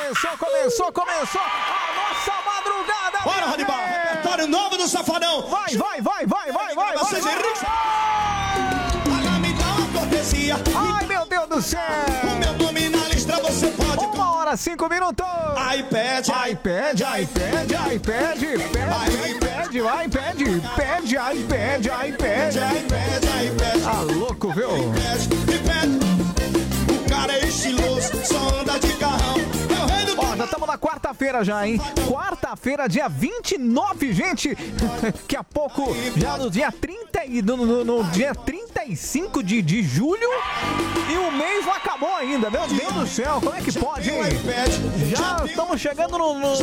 Começou a nossa madrugada. Bora, Radibal, repertório novo do Safadão. Vai. Vocês Henrique. Dá uma cortesia. Ai, meu Deus do céu. O meu nominalista você pode. 1h05. iPad. Tá louco, viu? O cara é estiloso, só anda de carrão. Ó, já estamos na quarta-feira já, hein? Quarta-feira, dia 29, gente. Daqui a pouco, já no dia 30 e no dia 35 de julho. E o mês não acabou ainda, meu Deus do céu. Como é que pode, hein? Já estamos chegando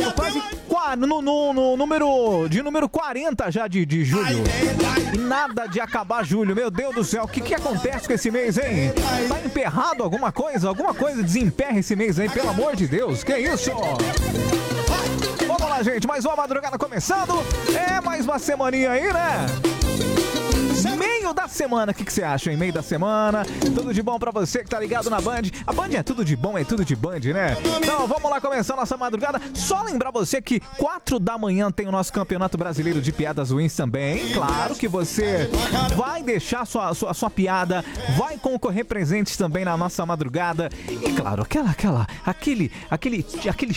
no número 40 já de julho. E nada de acabar julho, meu Deus do céu. O que acontece com esse mês, hein? Tá emperrado alguma coisa? Alguma coisa desemperra esse mês, hein? Pelo amor de Deus, que isso? Vamos lá, gente, mais uma madrugada começando. É, mais uma semaninha aí, né? Meio da semana, o que você acha, hein? Meio da semana, tudo de bom pra você que tá ligado na Band. A Band é tudo de bom, é tudo de Band, né? Então, vamos lá começar nossa madrugada. Só lembrar você que 4 da manhã tem o nosso Campeonato Brasileiro de Piadas Ruins também. Claro que você vai deixar sua piada, vai concorrer presentes também na nossa madrugada. E claro, aquele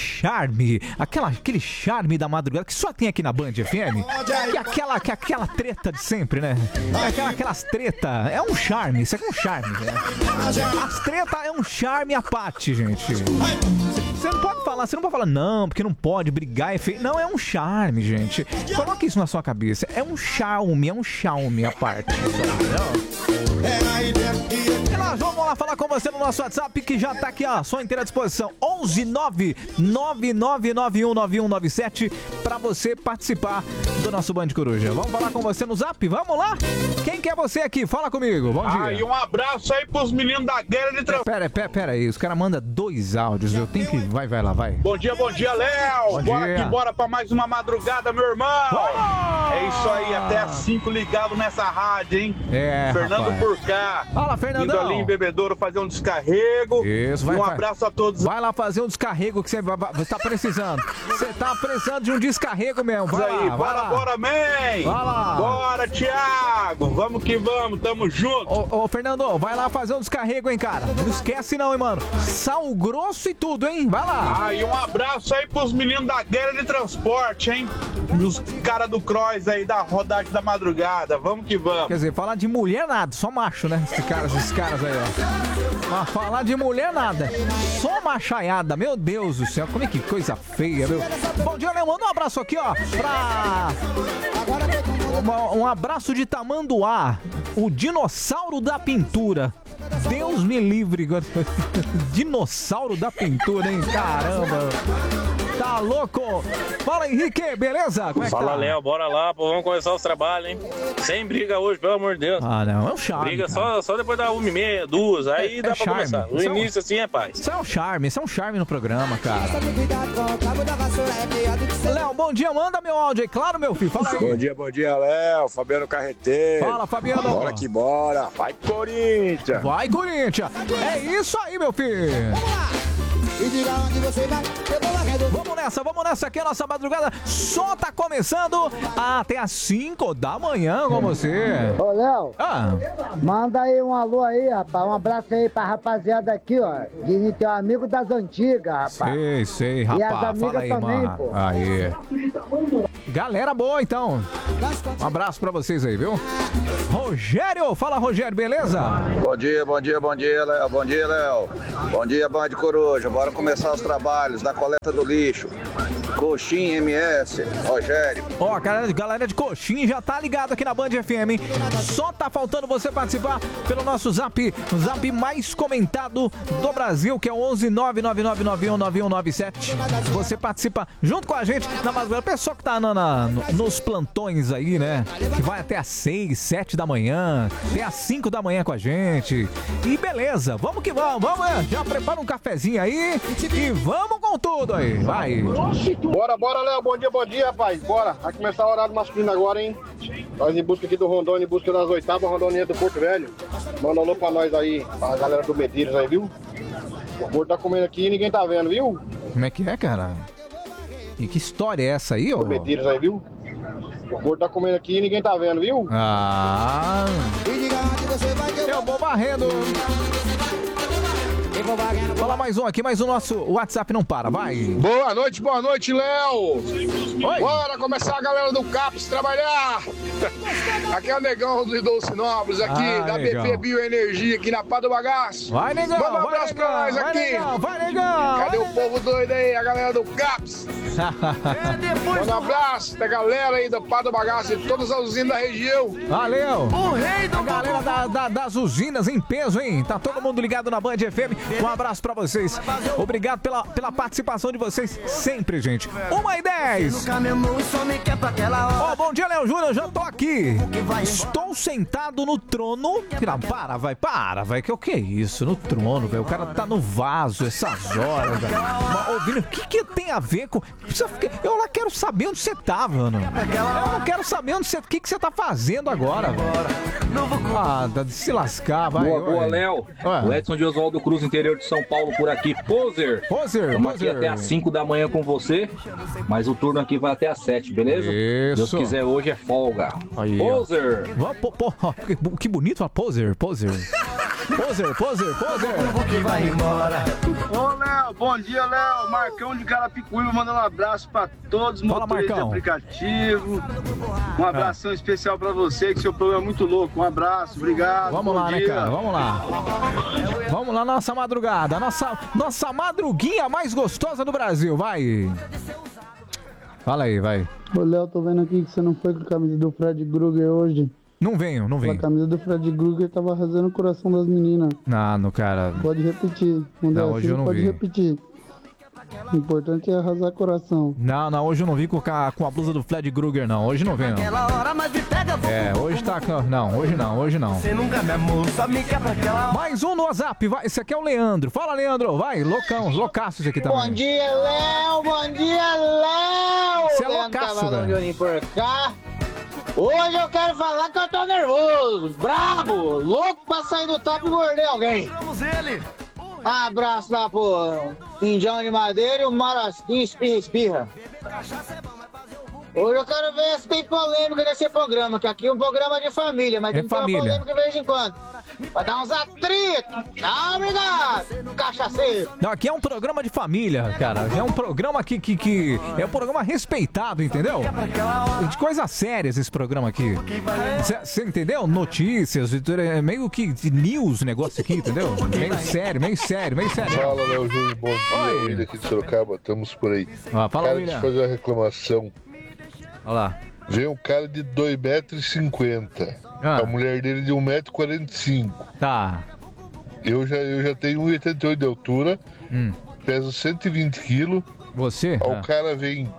charme da madrugada que só tem aqui na Band FM. Que aquela treta de sempre, né? Aquelas treta, é um charme, isso aqui é um charme, né? As treta é um charme à parte, gente. Você não pode falar, não, porque não pode brigar, é feio. Não, é um charme, gente. Coloque isso na sua cabeça, é um charme à parte. E nós vamos lá falar com você no nosso WhatsApp, que já tá aqui, ó, só inteira disposição. 11999919197 pra você participar do nosso Band Coruja. Vamos falar com você no Zap? Vamos lá? Quem que é você aqui? Fala comigo, bom dia. E um abraço aí pros meninos da Guerra de Transporte. Pera aí, os caras mandam 2 áudios, eu tenho que... Vai lá, vai. Bom dia, Léo. Bora pra mais uma madrugada, meu irmão. Oh! É isso aí, até às 5 ligado nessa rádio, hein? É, Fernando rapaz. por cá. Fala, Fernandão. Indo ali em Bebedouro fazer um descarrego. Isso, vai. Um abraço a todos. Vai lá fazer um descarrego que você tá precisando. Você tá precisando de um descarrego mesmo. Vai lá, bora, man. Vai lá. Bora, Thiago. Vamos que vamos, tamo junto. Ô, Fernando, vai lá fazer um descarrego, hein, cara. Não esquece não, hein, mano. Sal grosso e tudo, hein. Vai lá. E um abraço aí pros meninos da Guerra de Transporte, hein. Os caras do Cross aí, da rodagem da madrugada. Vamos que vamos. Quer dizer, falar de mulher nada, só macho, né? Esses caras aí, ó. Mas falar de mulher nada, só machaiada. Meu Deus do céu, como é que coisa feia, meu. Bom dia, Leandro. Manda um abraço aqui, ó, pra... Um abraço de Tamanduá, o dinossauro da pintura. Deus me livre. Dinossauro da pintura, hein? Caramba. Tá louco? Fala, Henrique, beleza? Como é que Fala, tá? Léo, bora lá, pô, vamos começar os trabalhos, hein? Sem briga hoje, pelo amor de Deus. Ah, não, é um charme. Briga só depois da 1h30, 2, aí dá pra charme. começar. No início, assim, é paz. Isso é um charme no programa, cara. Léo, bom dia, manda meu áudio aí, claro, meu filho, fala aí. Bom dia, Léo, Fabiano Carreteiro. Fala, Fabiano. Bora que bora, vai Corinthians. Vai, Corinthians. É isso aí, meu filho. E diga onde você vai, eu vou largando. Vamos nessa aqui, a nossa madrugada só tá começando até às 5 da manhã com você. Ô, Léo, manda aí um alô aí, rapaz, um abraço aí pra rapaziada aqui, ó, de teu amigo das antigas, rapaz. Sei, rapaz, e as amigas fala aí, também, mano. pô. Aí. Galera boa, então. Um abraço pra vocês aí, viu? Rogério, fala, Rogério, beleza? Bom dia, Léo. Bom dia, Band Coruja. Bora começar os trabalhos da coleta do lixo. Coxim MS, Rogério. Ó, galera de Coxim já tá ligado aqui na Band FM, hein? Só tá faltando você participar pelo nosso zap mais comentado do Brasil, que é o 11999919197. Você participa junto com a gente na madrugada. Pessoal que tá nos plantões aí, né? Que vai até às 6, 7 da manhã, até às 5 da manhã com a gente. E beleza, vamos que vamos, já prepara um cafezinho aí e vamos com tudo aí, vai. Bora, Léo, bom dia, rapaz, bora, vai começar o horário masculino agora, hein, nós em busca aqui do Rondônia, em busca das 8ª Rondônia do Porto Velho, manda um alô pra nós aí, pra galera do Medeiros aí, viu? O gordo tá comendo aqui e ninguém tá vendo, viu? Como é que é, cara? E que história é essa aí, ó? Mentiras aí, viu? O gordo tá comendo aqui e ninguém tá vendo, viu? Ah. Eu vou varrendo. Fala mais um aqui, mas o nosso WhatsApp não para, vai. Boa noite, Léo. Oi. Bora começar a galera do CAPS trabalhar. Aqui é o Negão do Dolcinópolis, aqui da Negão. BP Bioenergia, aqui na Pá do Bagaço. Vai, Negão. Manda um abraço pra nós aqui. Vai, Negão. Cadê o povo doido aí, a galera do CAPS? Manda um abraço da galera aí da Pá do Bagaço e todas as usinas da região. Valeu. O rei do galera das usinas em peso, hein? Tá todo mundo ligado na Band FM. Um abraço pra vocês. Obrigado pela participação de vocês sempre, gente. 1h10. Ó, bom dia, Léo Júnior. Já tô aqui. Estou sentado no trono. Não, para, vai. Que é isso? No trono, velho. O cara tá no vaso essas horas, velho. Ouvindo. O que tem a ver com. Eu lá quero saber onde você tá, mano. Eu não quero saber o que você tá fazendo agora, velho. Ah, se lascar, vai. Boa, Léo. O Edson de Oswaldo Cruz, interior de São Paulo, por aqui. Poser. Estamos aqui até às 5 da manhã com você, mas o turno aqui vai até às 7, beleza? Isso. Se Deus quiser, hoje é folga. Aí, Poser. Que bonito, ó. Poser. Poser. Que vai embora. Ô, Léo, bom dia, Léo. Marcão de Carapicuíba mandando um abraço pra todos os motoristas de aplicativo. Um abração especial pra você, que seu programa é muito louco. Um abraço, obrigado. Vamos lá, né, cara? Vamos lá, nossa madrugada. Nossa madruguinha mais gostosa do Brasil, vai. Fala aí, vai. Ô, Léo, tô vendo aqui que você não foi com a camisa do Fred Krueger hoje. Não venho. A camisa do Fred Krueger tava arrasando o coração das meninas. Não, cara. Pode repetir. Não, hoje eu não vi. Pode repetir. O importante é arrasar coração. Não, hoje eu não vim com a blusa do Fred Krueger, não. Hoje não vem, não. Hoje tá... Não, hoje não. Você nunca me amou, só me quer pra aquela... Mais um no WhatsApp, vai. Esse aqui é o Leandro. Fala, Leandro. Vai, loucaço esse aqui também. Bom dia, Léo. Você é loucaço, velho. Por cá. Hoje eu quero falar que eu tô nervoso, brabo, louco pra sair do top e morder alguém. Abraço lá pro Indião de Madeira e o Marasquinho Espirra. Hoje eu quero ver se tem polêmica nesse programa, que aqui é um programa de família, mas tem que ter uma polêmica de vez em quando. Vai dar uns atritos. Não, obrigado, cachaceiro. Não, aqui é um programa de família, cara. É um programa que é um programa respeitado, entendeu? De coisas sérias esse programa aqui. Você entendeu? Notícias, é meio que news o negócio aqui, entendeu? Meio sério. Fala, Léo Júnior, bom dia. William aqui de Sorocaba, estamos por aí. Fala, cara, William. deixa eu fazer uma reclamação. Olha lá. Veio um cara de 2,50 m. A mulher dele de 1,45 m. Tá. Eu já tenho 1,88 m de altura. Peso 120 kg. Você? O cara vem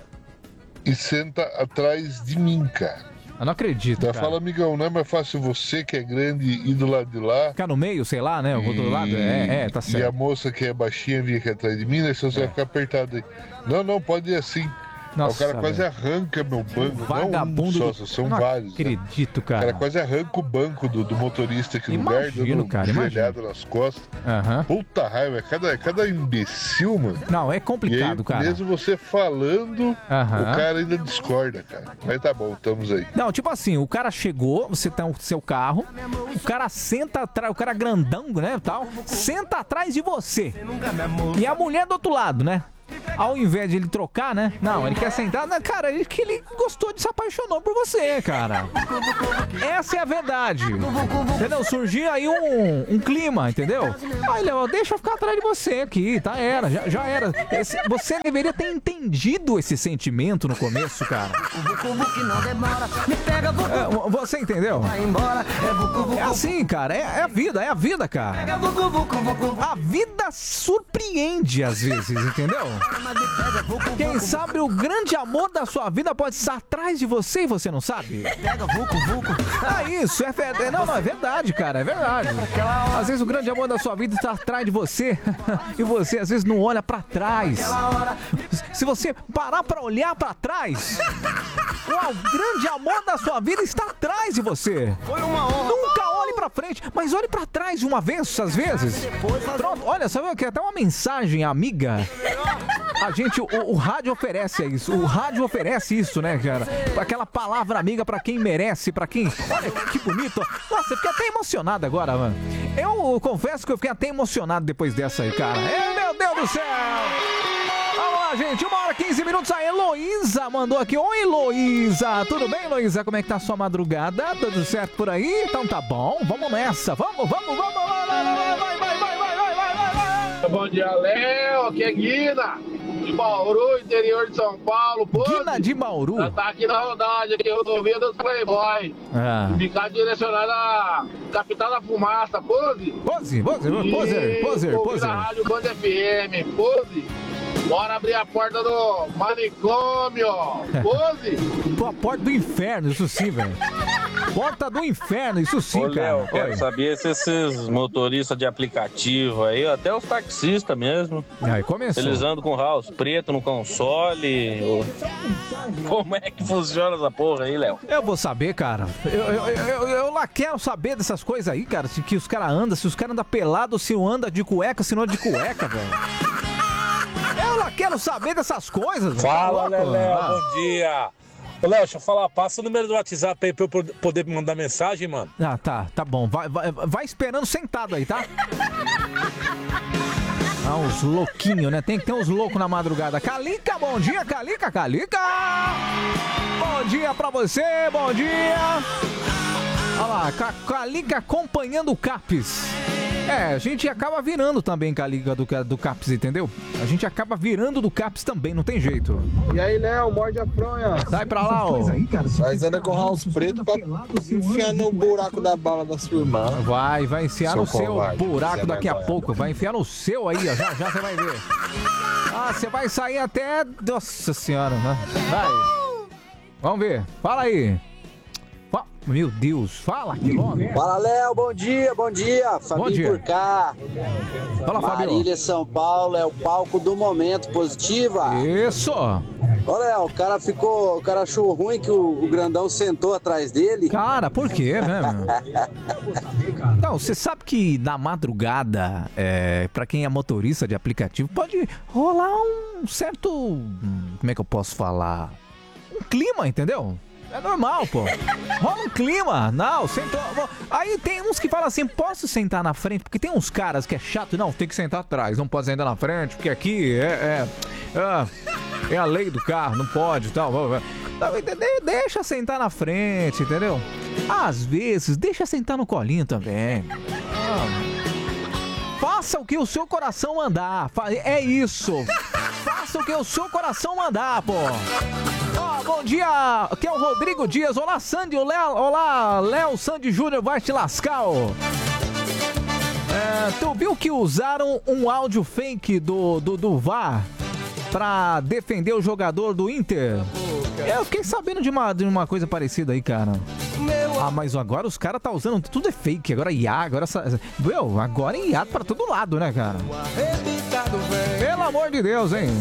e senta atrás de mim, cara. Eu não acredito, cara. Fala, amigão, não é mais fácil você que é grande ir do lado de lá? Ficar no meio, sei lá, né? Eu vou do lado. Tá certo. E a moça que é baixinha vinha aqui atrás de mim, né? Senão você vai ficar apertado aí. Não, pode ir assim. Nossa, o cara quase arranca meu banco. Vagabundo. Não só, são vários. Não acredito, cara. O cara quase arranca o banco do motorista aqui no lugar, dando joelhada nas costas. Puta raiva, cada imbecil, mano. Não, é complicado, aí, cara. Mesmo você falando, o cara ainda discorda, cara. Mas tá bom, estamos aí. Não, tipo assim, o cara chegou, você tá no seu carro, o cara senta atrás, o cara grandão, né, tal, senta atrás de você. E a mulher do outro lado, né? Ao invés de ele trocar, né? Não, ele quer sentar. Né? Cara, ele gostou, se apaixonou por você, cara. Essa é a verdade. Entendeu? Surgia aí um clima, entendeu? Aí, Léo, deixa eu ficar atrás de você aqui, tá? Já era. Você deveria ter entendido esse sentimento no começo, cara. Você entendeu? É assim, cara. É a vida, cara. A vida surpreende às vezes, entendeu? Quem sabe o grande amor da sua vida pode estar atrás de você e você não sabe? Isso, é verdade. Não, é verdade, cara, é verdade. Às vezes o grande amor da sua vida está atrás de você e você às vezes não olha pra trás. Se você parar pra olhar pra trás, o grande amor da sua vida está atrás de você. Nunca olhe pra frente, mas olhe pra trás de uma vez, às vezes. Pronto, olha, sabe o que? Até uma mensagem amiga. A gente, o rádio oferece isso. O rádio oferece isso, né, cara? Aquela palavra amiga pra quem merece, pra quem... Olha que bonito. Nossa, eu fiquei até emocionado agora, mano. Eu confesso que eu fiquei até emocionado depois dessa aí, cara. Meu Deus do céu! Vamos lá, gente. 1h15. A Heloísa mandou aqui. Oi, Heloísa. Tudo bem, Heloísa? Como é que tá a sua madrugada? Tudo certo por aí? Então tá bom. Vamos nessa. Vamos. Vai. Bom dia, Léo. Aqui é Guina, de Bauru, interior de São Paulo. Guina de Bauru? Já tá aqui na rodagem, aqui, rodovia dos Playboy. Ficar direcionado à capital da fumaça, Pose. Pose. Na rádio Band FM, Pose. Bora abrir a porta do manicômio, Pose. Pô, a porta do inferno, isso sim, velho. Porta do inferno, isso sim, Ô, cara. Léo, quero saber se esses motoristas de aplicativo aí, até os taxistas mesmo. Aí começou. Eles andam com house preto no console. Como é que funciona essa porra aí, Léo? Eu vou saber, cara. Eu lá quero saber dessas coisas aí, cara. Que os caras andam, se os caras andam pelado, se anda de cueca, se não anda de cueca, velho. Eu lá quero saber dessas coisas. Fala, Léo, bom dia. Ô, Léo, deixa eu falar, passa o número do WhatsApp aí pra eu poder mandar mensagem, mano. Ah, tá bom. Vai esperando sentado aí, tá? Ah, uns louquinhos, né? Tem que ter uns loucos na madrugada. Calica, bom dia, Calica. Bom dia pra você, bom dia. Olha lá, Calica acompanhando o Capes. A gente acaba virando também Calica do Capes, entendeu? A gente acaba virando do Capes também, não tem jeito. E aí, Léo, morde a fronha. Sai pra lá, ó. Mas anda com house preto pra enfiar no buraco da bala da sua irmã. Vai enfiar no seu buraco daqui a pouco. Vai enfiar no seu aí, ó. Já você vai ver. Ah, você vai sair até... Nossa senhora, né? Vai. Vamos ver. Fala aí. Meu Deus, fala aqui logo. Fala, Léo, bom dia. Fabinho por cá. Fala, Fabinho. Marília, São Paulo, é o palco do momento, positiva. Isso. Ô, Léo, o cara achou ruim que o grandão sentou atrás dele. Cara, por quê, né? Não, você sabe que na madrugada, pra quem é motorista de aplicativo, pode rolar um certo... Como é que eu posso falar? Um clima, entendeu? É normal, pô. Rola um clima. Não, sentou. Aí tem uns que falam assim, posso sentar na frente? Porque tem uns caras que é chato. Não, tem que sentar atrás. Não pode sentar na frente, porque aqui é a lei do carro. Não pode e tal. Deixa sentar na frente, entendeu? Às vezes, deixa sentar no colinho também. Faça o que o seu coração mandar. É isso. Faça o que o seu coração mandar, pô. Bom dia, aqui é o Rodrigo Dias. Olá, Sandy, olá, Léo, Sandy Júnior, vai te lascar, ó. Tu viu que usaram um áudio fake do VAR pra defender o jogador do Inter? Eu fiquei sabendo de uma coisa parecida aí, cara. Mas agora os caras tá usando, tudo é fake, agora IA, agora é IA pra todo lado, né, cara? Pelo amor de Deus, hein?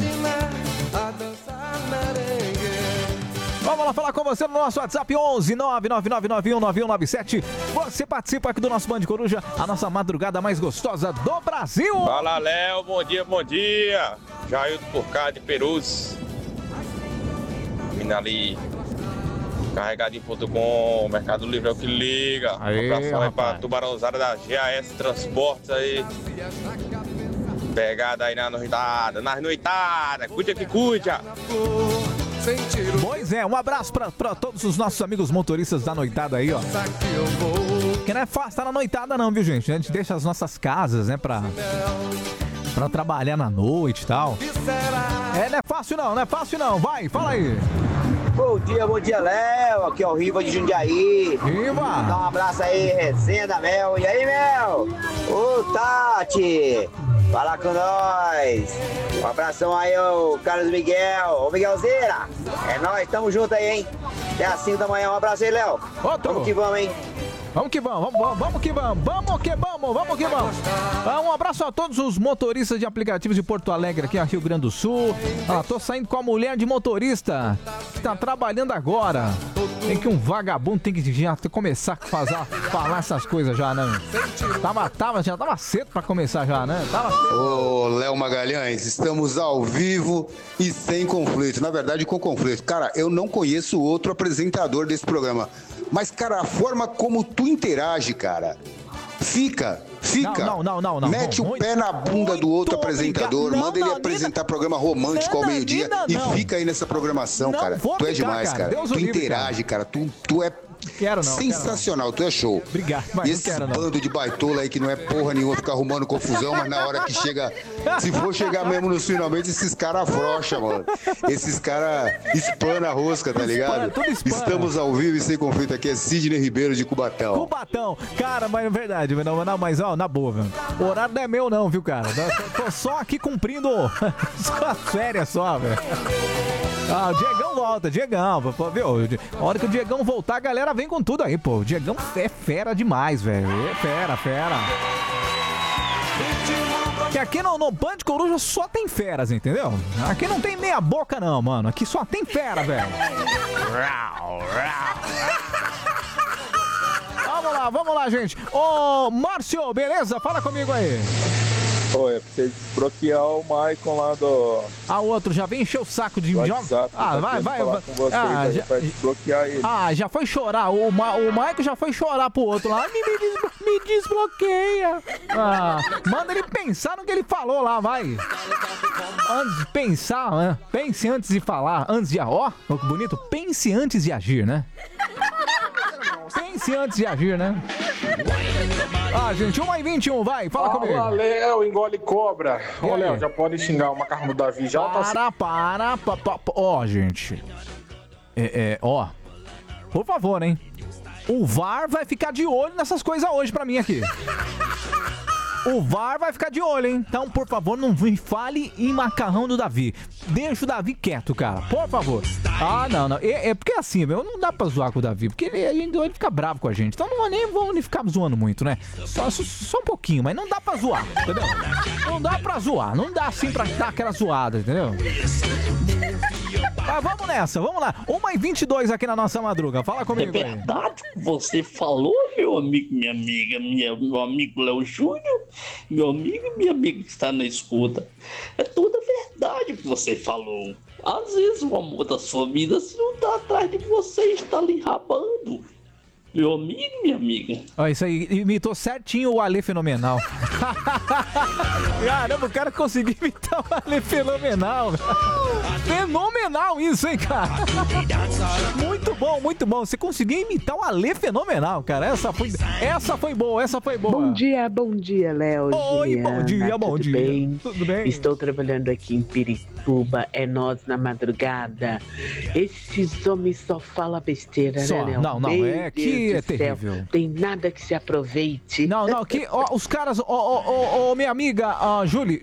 Vamos lá falar com você no nosso WhatsApp 11 999919197. Você participa aqui do nosso Band Coruja, a nossa madrugada mais gostosa do Brasil. Fala, Léo, bom dia. Jaildo por cá de Perus. Vindo ali, carregadinho.com, Mercado Livre é o que liga. Aê, um abração aí pra Tubarãozada da GAS Transportes aí. Pegada aí nas noitadas, cuida que cuida. Pois é, um abraço pra todos os nossos amigos motoristas da noitada aí, ó. Que não é fácil estar na noitada não, viu, gente? A gente deixa as nossas casas, né, pra trabalhar na noite e tal. Não é fácil não, vai, fala aí. Bom dia, Léo. Aqui é o Riva de Jundiaí. Riva! Dá um abraço aí, Resenda, Mel. E aí, Mel? Ô, Tati! Fala com nós! Um abração aí ao Carlos Miguel. Ô, Miguelzeira! É nóis, tamo junto aí, hein? Até às 5 da manhã. Um abraço aí, Léo. Outro! Vamos que vamos, hein? Vamos que vamos, vamos que vamos, vamos que vamos, vamos que vamos. Um abraço a todos os motoristas de aplicativos de Porto Alegre, aqui no Rio Grande do Sul. Tô saindo com a mulher de motorista que tá trabalhando agora. Tem que um vagabundo tem que já começar a falar essas coisas já, né? Já tava cedo pra começar já, né? Ô, Léo Magalhães, estamos ao vivo e sem conflito. Na verdade, com conflito. Cara, eu não conheço outro apresentador desse programa. Mas, cara, a forma como tu interage, cara, fica. Não. Mete o pé na bunda do outro apresentador, manda ele apresentar programa romântico ao meio-dia e fica aí nessa programação, cara. Tu é demais, cara. Tu interage, cara. Tu é sensacional, tu é show. Obrigado, mas e esse bando de baitola aí que não é porra nenhuma, fica arrumando confusão, mas na hora que chega, se for chegar mesmo nos finalmente, esses caras afrouxam, mano. Esses caras espana a rosca, tá ligado? Estamos ao vivo e sem conflito aqui, é Sidney Ribeiro de Cubatão. Cubatão, cara, mas é verdade, não, mas ó, na boa, velho. O horário não é meu não, viu, cara? Tô só aqui cumprindo as férias só, velho. O Diegão volta, Diegão, viu? A hora que o Diegão voltar, a galera vem com tudo aí, pô. O Diegão é fera demais, velho. É fera. Que aqui no Band Coruja só tem feras, entendeu? Aqui não tem meia boca não, mano. Aqui só tem fera, velho. Vamos lá, gente. Ô, Márcio, beleza? Fala comigo aí. Oi, é pra você desbloquear o Maicon lá do... O outro já vem encher o saco de jogos. Vai. Já desbloquear ele. Já foi chorar. O Maicon já foi chorar pro outro lá. Me desbloqueia. Manda ele pensar no que ele falou lá, vai. Antes de pensar, né? Pense antes de falar. Antes de... Ó, que bonito. Pense antes de agir, né? Pense antes de agir, né? Gente, 1h21, vai, fala comigo. Fala, Léo, engole cobra. Ô, Léo, já pode xingar o macarrão do Davi já? Ó, gente. Por favor, hein? O VAR vai ficar de olho nessas coisas hoje pra mim aqui. O VAR vai ficar de olho, hein? Então, por favor, não fale em macarrão do Davi. Deixa o Davi quieto, cara. Por favor. Não. É porque assim, meu, não dá pra zoar com o Davi. Porque ele fica bravo com a gente. Então não vamos nem ficar zoando muito, né? Só um pouquinho, mas não dá pra zoar, entendeu? Não dá pra zoar. Não dá assim pra dar aquela zoada, entendeu? Mas vamos nessa, vamos lá. 1h22 aqui na nossa madruga. Fala comigo aí. É verdade que você falou, meu amigo, minha amiga, meu amigo Léo Júnior, meu amigo e minha amiga que está na escuta. É toda verdade que você falou. Às vezes o amor da sua vida, se não tá atrás de você, está lhe rabando. Meu amigo e minha amiga. Isso aí, imitou certinho o Ale Fenomenal. Caramba, o cara conseguiu imitar o Ale Fenomenal. Fenomenal isso, hein, cara? Muito bom. Você conseguiu imitar o Ale Fenomenal, cara. Essa foi boa. Bom dia, Léo. Oi, bom dia. Bem? Tudo bem? Estou trabalhando aqui em Pirituba, é nós na madrugada. Esses homens só falam besteira, né, Léo? Não, é que é terrível. Tem nada que se aproveite. Não, que os caras, minha amiga, Julie,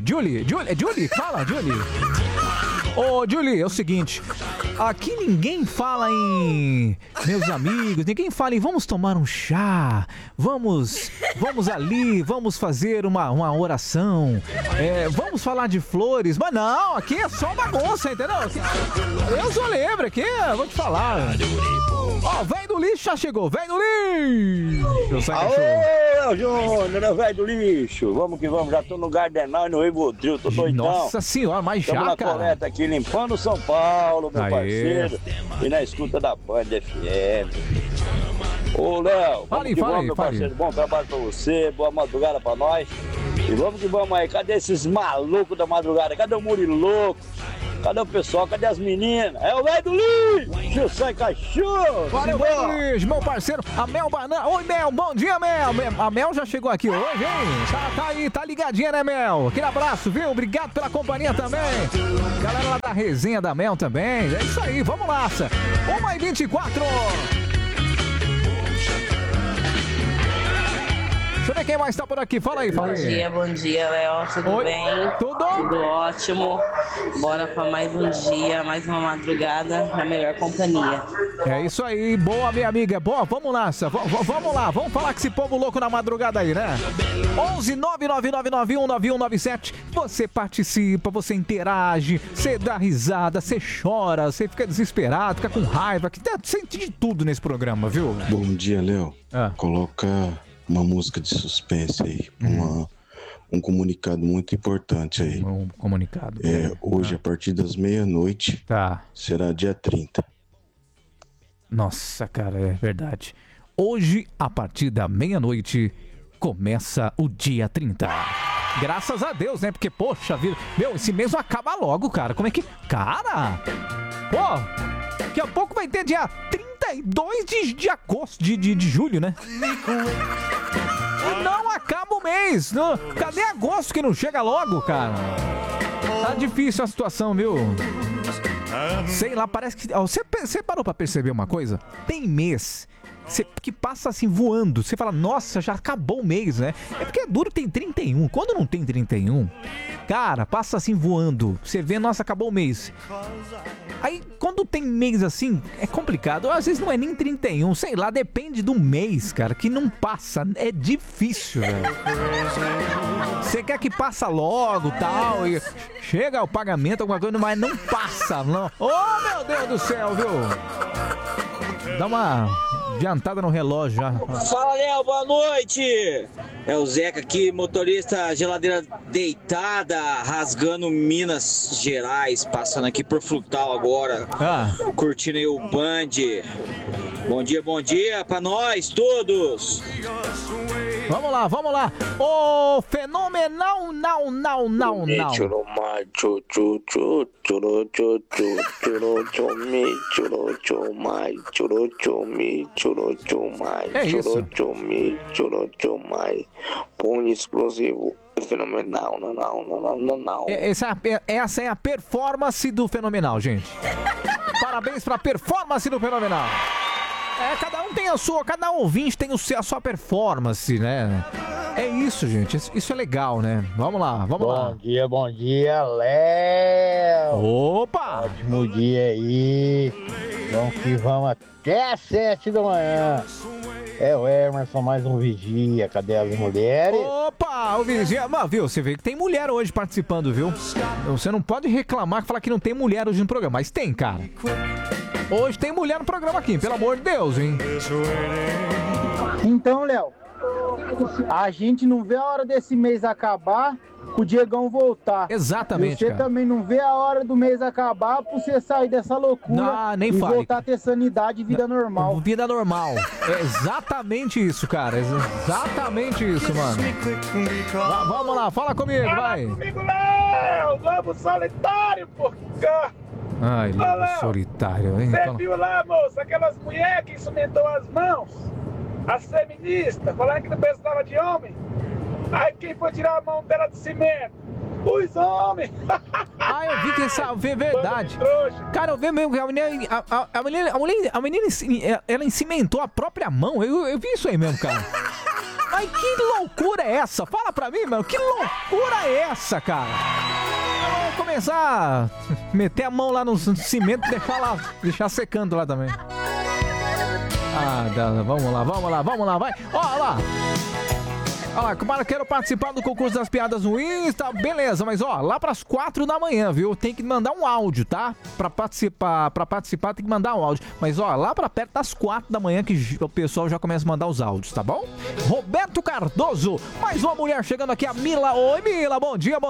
fala, Julie. Julie, é o seguinte, aqui ninguém fala em meus amigos, ninguém fala em vamos tomar um chá, vamos ali, vamos fazer uma oração, vamos falar de flores, mas não, aqui é só bagunça, entendeu? Eu só lembro aqui, vou te falar. Velho do lixo já chegou, velho do lixo! Aô, Júnior, velho do lixo! Vamos que vamos, já tô no Gardenal e no Rivotril, tô doidão. Nossa senhora, mas já, cara! Estamos na coleta aqui, limpando São Paulo, meu parceiro, e na escuta da Band FM. Ô, Léo, vamos que vamos, meu parceiro, bom trabalho pra você, boa madrugada pra nós. E vamos que vamos aí, cadê esses malucos da madrugada? Cadê o Muriloco? Cadê o pessoal? Cadê as meninas? É o velho do lixo! Sai cachorro! Valeu, velho do lixo, meu parceiro, a Mel Banana. Oi, Mel, bom dia, Mel. A Mel já chegou aqui hoje, hein? Tá aí, tá ligadinha, né, Mel? Aquele abraço, viu? Obrigado pela companhia também. Galera lá da resenha da Mel também. É isso aí, vamos lá. 1h24. Deixa eu ver quem mais tá por aqui. Fala aí, fala aí. Bom dia, Léo. Tudo Oi. bem? Tudo ótimo. Bora pra mais um dia, mais uma madrugada na melhor companhia. É isso aí, boa, minha amiga. Boa, vamos lá, vamos lá, vamos falar com esse povo louco na madrugada aí, né? 11 999919197. Você participa, você interage, você dá risada, você chora, você fica desesperado, fica com raiva, sente de tudo nesse programa, viu? Bom dia, Léo. Coloca uma música de suspense aí, um comunicado muito importante aí. Um comunicado. Hoje, a partir das meia-noite, será dia 30. Nossa, cara, é verdade. Hoje, a partir da meia-noite, começa o dia 30. Graças a Deus, né? Porque, poxa vida, meu, esse mês não acaba logo, cara. Como é que... Cara! Pô, daqui a pouco vai ter dia 32 de agosto, de julho, né? E não acaba o mês. Não. Cadê agosto que não chega logo, cara? Tá difícil a situação, viu? Sei lá, parece que... Você parou pra perceber uma coisa? Tem mês que passa assim voando. Você fala, nossa, já acabou o mês, né? É porque é duro, tem 31. Quando não tem 31, cara, passa assim voando. Você vê, nossa, acabou o mês. Aí, quando tem mês assim, é complicado. Às vezes não é nem 31, sei lá, depende do mês, cara, que não passa. É difícil, velho. Você quer que passa logo, tal, e chega o pagamento, alguma coisa, mas não passa, não. Oh, meu Deus do céu, viu? Dá uma adiantada no relógio já. Fala, Léo, boa noite. É o Zeca aqui, motorista, geladeira deitada, rasgando Minas Gerais, passando aqui por Frutal agora, curtindo aí o Band. Bom dia pra nós todos. Vamos lá. Ô, fenomenal, não. É isso. Põe explosivo. Fenomenal, não. Essa é a performance do Fenomenal, gente. Parabéns pra performance do Fenomenal. Cada um tem a sua, cada ouvinte tem a sua performance, né? É isso, gente. Isso é legal, né? Vamos lá. Bom dia, Léo. Opa! Ótimo dia aí. Vamos até às 7 da manhã. É o Emerson, mais um vigia. Cadê as mulheres? Opa, o vigia. Mas, viu, você vê que tem mulher hoje participando, viu? Você não pode reclamar, falar que não tem mulher hoje no programa, mas tem, cara. Hoje tem mulher no programa aqui, pelo amor de Deus, hein? Então, Léo, a gente não vê a hora desse mês acabar pro Diegão voltar. Exatamente, e você também não vê a hora do mês acabar pra você sair dessa loucura nem e fale. voltar a ter sanidade e vida normal. Vida normal. É exatamente isso, cara. Exatamente isso, mano. Vamos lá, fala comigo, vai. Fala comigo, Léo. Lobo solitário, porca. Ai, Lobo solitário, hein? Você viu lá, moça, aquelas mulheres que instrumentou as mãos? As feministas, falando que não precisava de homem. Aí quem foi tirar a mão dela de cimento? Os homens! Eu vi que essa é verdade. Cara, eu vi mesmo que a menina ela encimentou a própria mão. Eu vi isso aí mesmo, cara. Ai, que loucura é essa? Fala pra mim, mano. Que loucura é essa, cara? Eu vou começar a meter a mão lá no cimento e deixar secando lá também. Vamos lá, vai. Ó lá. Olha lá, como eu quero participar do concurso das piadas no Insta, beleza, mas lá pras 4 da manhã, viu? Tem que mandar um áudio, tá? Pra participar tem que mandar um áudio. Mas lá pra perto das 4 da manhã que o pessoal já começa a mandar os áudios, tá bom? Roberto Cardoso, mais uma mulher chegando aqui, a Mila. Oi, Mila, bom dia.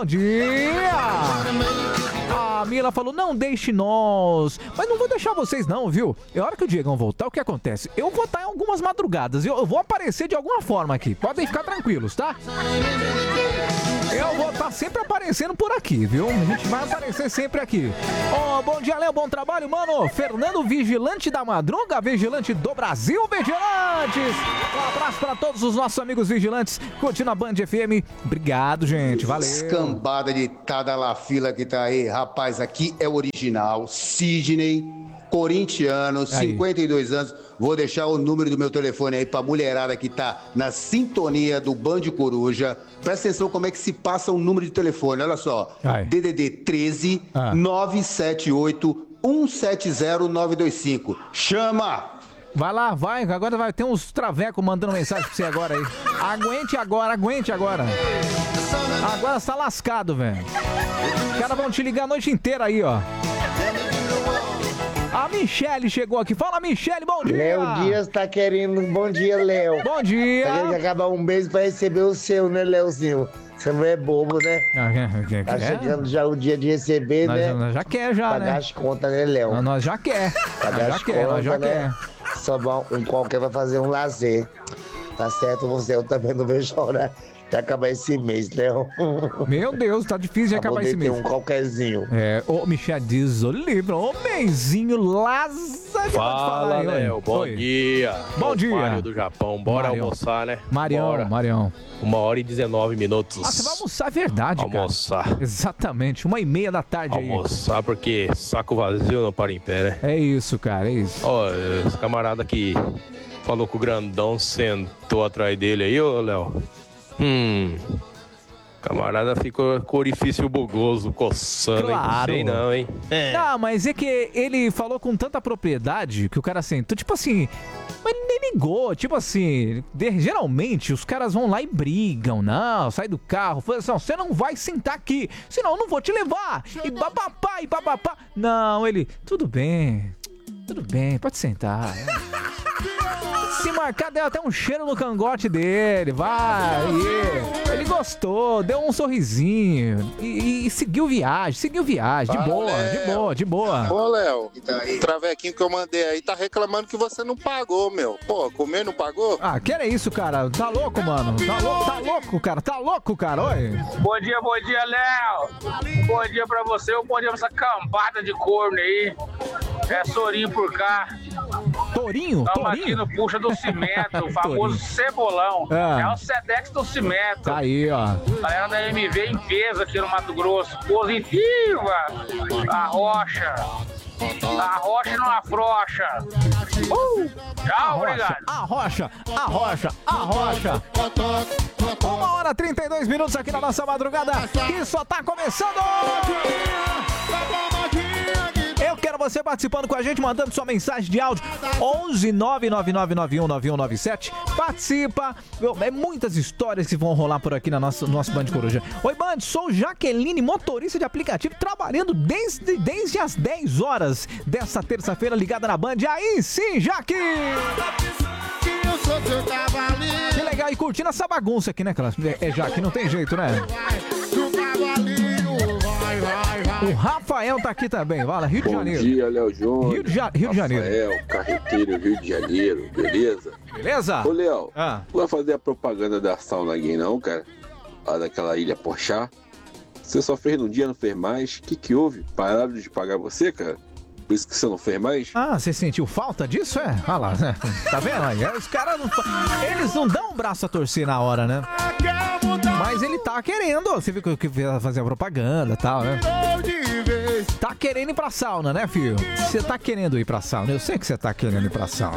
A Mila falou, não deixe nós. Mas não vou deixar vocês não, viu? É hora que o Diegão voltar, o que acontece? Eu vou estar em algumas madrugadas, eu vou aparecer de alguma forma aqui. Podem ficar tranquilos, tá? Eu vou estar sempre aparecendo por aqui, viu? A gente vai aparecer sempre aqui. Bom dia, Léo, bom trabalho, mano. Fernando, vigilante da madruga, vigilante do Brasil, vigilantes. Um abraço pra todos os nossos amigos vigilantes curtindo a Band FM. Obrigado, gente, valeu. Escambada de Tadalafila que tá aí, rapaz, aqui é o original. Sidney, corintiano, 52 anos. vou deixar o número do meu telefone aí pra mulherada que tá na sintonia do Band Coruja. Presta atenção como é que se passa o número de telefone, olha só. DDD 13 978 170 925. Chama! Vai lá, vai. Agora vai ter uns travecos mandando mensagem pra você agora aí. Aguente agora. Agora você tá lascado, velho. Os caras vão te ligar a noite inteira aí, ó. A Michele chegou aqui. Fala, Michele, bom dia. Léo Dias tá querendo... Bom dia, Léo. Bom dia. Tá querendo acabar um beijo pra receber o seu, né, Léozinho? Você não é bobo, né? Tá chegando já o dia de receber, né? Nós já quer, já, pagar né? as contas, né, Léo? Nós já quer. Nós já quer. Só um qualquer vai fazer um lazer. Tá certo você? Eu também não vejo a hora de acabar esse mês, Léo. Meu Deus, tá difícil de acabar esse mês. Um qualquerzinho. Ô, Michel diz o livro, ô benzinho Lázaro. Fala, Léo, bom dia. Bom dia. Mário do Japão, bora almoçar, né? Marião. 1h19. Ah, você vai almoçar, é verdade, almoçar. Cara. Exatamente, 1h30 da tarde aí. Almoçar, porque saco vazio não para em pé, né? É isso, cara, é isso. Ó, esse camarada que falou que o grandão sentou atrás dele aí, ô, Léo. Camarada ficou com o orifício bugoso, coçando, claro. Hein? Não sei não, hein? Não, mas é que ele falou com tanta propriedade que o cara sentou, tipo assim, mas ele nem ligou, tipo assim, geralmente os caras vão lá e brigam, não, sai do carro, fala assim, você não vai sentar aqui, senão eu não vou te levar, e babapá. Não, ele, tudo bem, pode sentar. Se marcar, deu até um cheiro no cangote dele, vai. Ele gostou, deu um sorrisinho e seguiu viagem, de boa. Ô, Léo, o travequinho que eu mandei aí tá reclamando que você não pagou, meu. Pô, comer não pagou? Ah, que era isso, cara? Tá louco, mano? Tá louco, cara? Oi. Bom dia, Léo. Bom dia pra você, bom dia pra essa cambada de corno aí. É Sorinho por cá. Torinho? Estamos aqui no Puxa do Cimento, o famoso Cebolão. É o Sedex do Cimento. Tá aí, ó. Galera da MV em peso aqui no Mato Grosso. Positiva. A rocha não afrouxa. Tchau, obrigado. A rocha. 1h32 aqui na nossa madrugada. Que só tá começando. Eu quero você participando com a gente, mandando sua mensagem de áudio 11 999919197. Participa. É muitas histórias que vão rolar por aqui no nosso Band Coruja. Oi, Band, sou Jaqueline, motorista de aplicativo, trabalhando desde as 10 horas dessa terça-feira, ligada na Band. Aí sim, Jaque! Que legal, e curtindo essa bagunça aqui, né, Cláudio? É Jaque, não tem jeito, né? O Rafael tá aqui também, fala, Rio de Janeiro. Bom dia, Léo Júnior. Rio de Janeiro. Rafael, carreteiro, Rio de Janeiro, beleza? Beleza? Ô, Léo, não vai fazer a propaganda da sauna aqui não, cara? Lá daquela ilha Porchá. Você só fez num dia, não fez mais. O que houve? Pararam de pagar você, cara? Por isso que você não fez mais? Ah, você sentiu falta disso, é? Olha lá, né? Tá vendo aí? Os caras não... Eles não dão o braço a torcer na hora, né? Mas ele tá querendo, você viu que fazer a propaganda e tal, né? Tá querendo ir pra sauna, né, filho? Você tá querendo ir pra sauna, eu sei que você tá querendo ir pra sauna.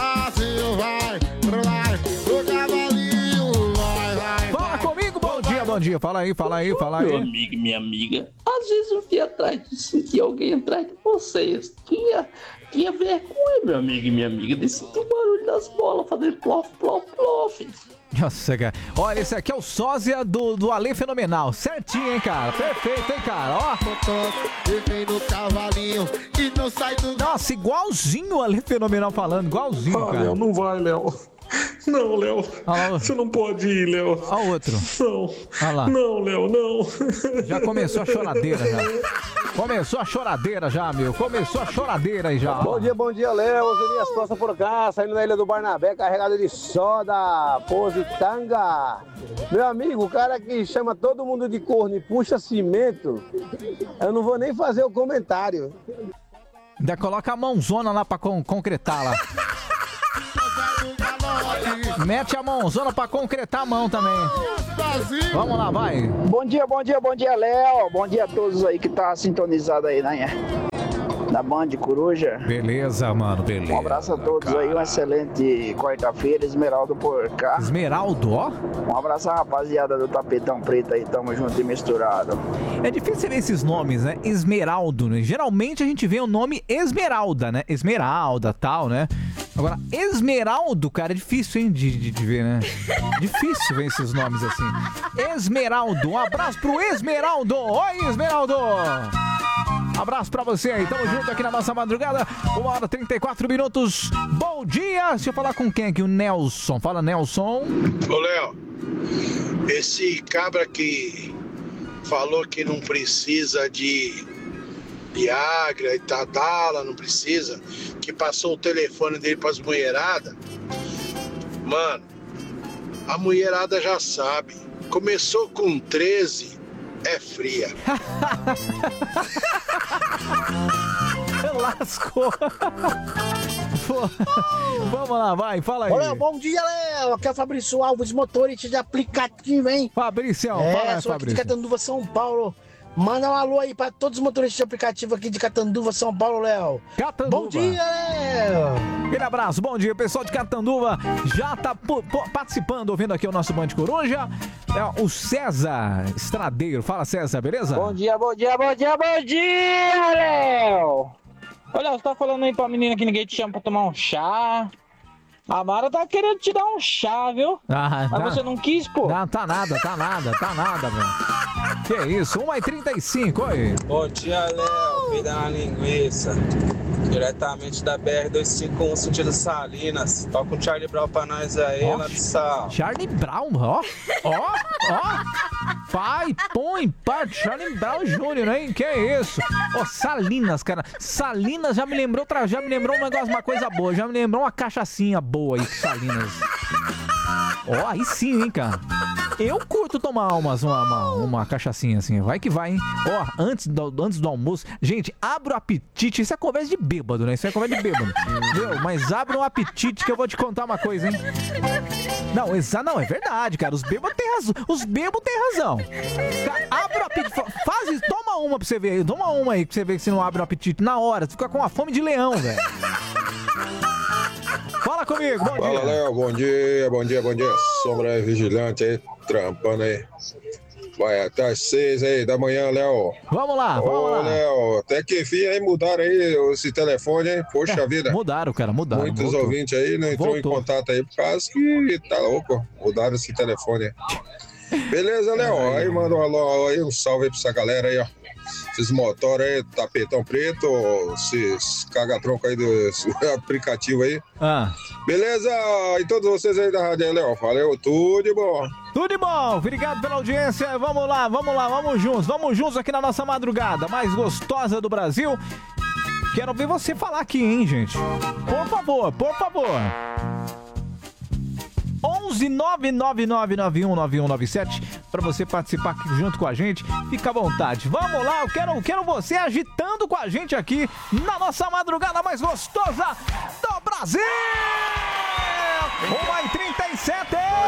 Fala comigo, bom dia, fala aí. Meu amigo e minha amiga, às vezes eu fui atrás de sentir alguém atrás de vocês. Tinha vergonha, meu amigo e minha amiga, de sentir o barulho das bolas fazendo plof. Nossa, cara. Olha, esse aqui é o sósia do Ale Fenomenal. Certinho, hein, cara? Perfeito, hein, cara? Ó. Nossa, igualzinho o Ale Fenomenal falando. Igualzinho, cara. Léo, não vai, Léo. Não, Léo. Você não pode ir, Léo. Olha o outro. Não. Olha lá. Não, Léo, não. Já começou a choradeira, já. Começou a choradeira já, meu. Começou a choradeira aí já. Bom dia, Léo. Osenias Costa por cá, saindo da Ilha do Barnabé, carregado de soda, Positanga. Meu amigo, o cara que chama todo mundo de corno e puxa cimento, eu não vou nem fazer o comentário. Ainda coloca a mãozona lá pra concretar lá. Mete a mãozona pra concretar a mão também. Vamos lá, vai. Bom dia, Léo. Bom dia a todos aí que tá sintonizado aí, né? da Band Coruja. Beleza, mano, beleza. Um abraço a todos aí, uma excelente quarta-feira, Esmeraldo por cá. Esmeraldo, ó. Um abraço à rapaziada do Tapetão Preto aí, tamo junto e misturado. É difícil ver esses nomes, né? Esmeraldo, né? Geralmente a gente vê o nome Esmeralda, né? Esmeralda, tal, né? Agora, Esmeraldo, cara, é difícil, hein, de ver, né? Difícil ver esses nomes assim. Esmeraldo, um abraço pro Esmeraldo. Oi, Esmeraldo! Abraço pra você aí, tamo junto aqui na nossa madrugada, 1h34. Bom dia, deixa eu falar com quem aqui? O Nelson, fala Nelson. Ô Léo, esse cabra que falou que não precisa de Viagra e Tadala, não precisa, que passou o telefone dele pras mulheradas, mano, a mulherada já sabe, começou com 13, é fria. Lascou. Vamos lá, vai, fala aí. Olha, bom dia, Léo. Aqui é o Fabrício Alves, motorista de aplicativo, hein? Fabrício, fala, sou aqui de Fabrício. Catanduva, São Paulo. Manda um alô aí pra todos os motoristas de aplicativo aqui de Catanduva, São Paulo, Léo. Catanduva. Bom dia, Léo. Aquele abraço, bom dia, pessoal de Catanduva. Já tá participando, ouvindo aqui o nosso Band Coruja. É o César Estradeiro. Fala, César, beleza? Bom dia, Léo. Olha, você tá falando aí pra menina que ninguém te chama pra tomar um chá. A Mara tá querendo te dar um chá, viu? Mas você não quis, pô? Não, tá nada, velho. Que isso, 1h35, oi. Bom dia, Léo, vida na linguiça. Diretamente da BR-251, sentido Salinas. Toca um Charlie Brown pra nós aí, lá do Sal. Charlie Brown, ó. Pai, põe, parte, Charlie Brown Jr., hein? Que é isso? Ó, Salinas, cara. Salinas já me lembrou um negócio, uma coisa boa. Já me lembrou uma cachaçinha boa aí, Salinas. Ó, aí sim, hein, cara. Eu curto tomar uma cachaçinha assim, vai que vai, hein? Ó, antes do almoço, gente, abra o apetite, isso é conversa de bêbado, né? Isso é conversa de bêbado. Meu, mas abra um apetite que eu vou te contar uma coisa, hein? Não, é verdade, cara, os bêbados têm razão. Cara, abra o apetite, faz isso, toma uma pra você ver aí, pra você ver que você não abre o apetite na hora, você fica com uma fome de leão, velho. Fala comigo, bom dia. Fala, Léo, bom dia. Sombra vigilante aí, trampando aí. Vai até às 6 aí da manhã, Léo. Vamos lá. Ô, Léo, até que enfim aí mudaram aí esse telefone, hein? Poxa vida. Mudaram, cara, mudaram. Muitos ouvintes aí não entrou em contato aí por causa que tá louco. Mudaram esse telefone aí. Beleza, Léo? Aí manda um alô aí, um salve aí pra essa galera aí, ó. Esses motores aí, Tapetão Preto, esses cagatronco aí do aplicativo aí. Beleza? E todos vocês aí da rádio aí, Léo. Valeu, tudo de bom. Tudo de bom, obrigado pela audiência. Vamos lá, vamos juntos aqui na nossa madrugada mais gostosa do Brasil. Quero ver você falar aqui, hein, gente? Por favor. 11999919197 para você participar aqui junto com a gente. Fica à vontade. Vamos lá, eu quero você agitando com a gente aqui na nossa madrugada mais gostosa do Brasil. 1h37.